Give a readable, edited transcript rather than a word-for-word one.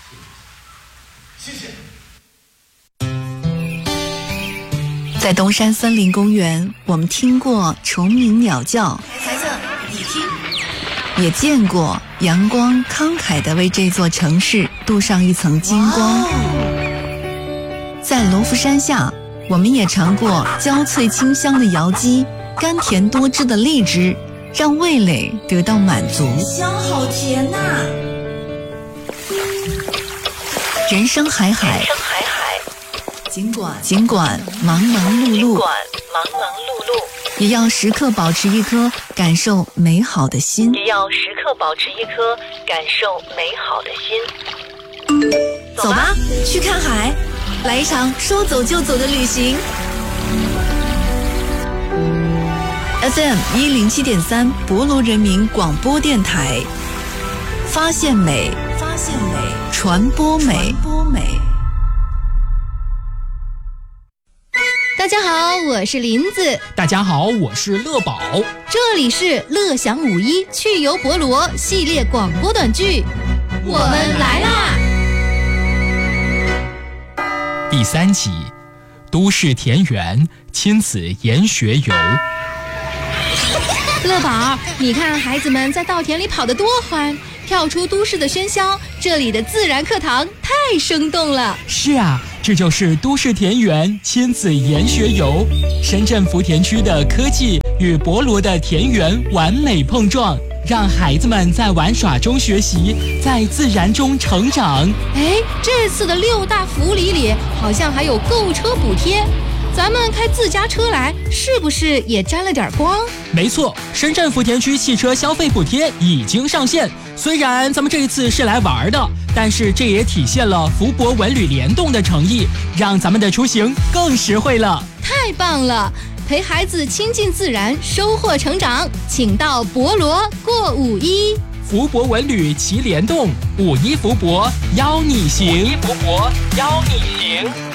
谢谢。 在东山森林公园，我们听过虫鸣鸟叫， 孩子，你听， 也见过阳光慷慨地为这座城市镀上一层金光。在罗浮山下，我们也尝过焦脆清香的瑶姬，甘甜多汁的荔枝，让味蕾得到满足。 香好甜呐！ 人生海海，尽管忙忙碌碌，也要时刻保持一颗感受美好的心。走吧，去看海，来一场说走就走的旅行。FM 107.3博罗人民广播电台，发现美，传播美。 大家好，我是林子。 大家好，我是乐宝。 这里是乐享51去游博罗系列广播短剧，我们来啦！ 第3集，都市田园亲子研学游。 乐宝，你看孩子们在稻田里跑得多欢，跳出都市的喧嚣，这里的自然课堂太生动了。 是啊，这就是都市田园亲子研学游，深圳福田区的科技与博罗的田园完美碰撞，让孩子们在玩耍中学习，在自然中成长。 哎，这次的6大福利里好像还有购物车补贴，咱们开自家车来是不是也沾了点光？ 没错，深圳福田区汽车消费补贴已经上线。虽然咱们这一次是来玩的，但是这也体现了福博文旅联动的诚意，让咱们的出行更实惠了。 太棒了，陪孩子亲近自然，收获成长，请到博罗过5·1。 福博文旅齐联动，5·1福博邀你行。